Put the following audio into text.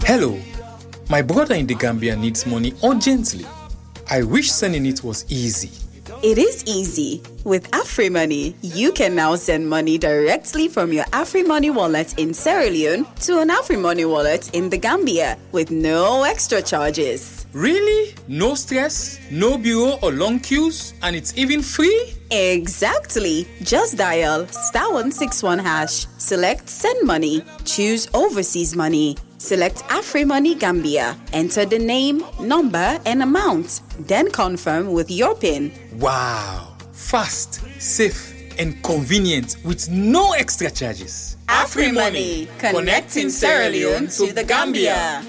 Hello, my brother in the Gambia needs money urgently. I wish sending it was easy. It is easy. With AfriMoney, you can now send money directly from your AfriMoney wallet in Sierra Leone to an AfriMoney wallet in the Gambia with no extra charges. Really? No stress, no bureau or long queues, and it's even free? Exactly. Just dial *161#, select Send Money, choose Overseas Money, select AfriMoney Gambia, enter the name, number, and amount, then confirm with your PIN. Wow! Fast, safe, and convenient with no extra charges. AfriMoney, connecting Sierra Leone to the Gambia.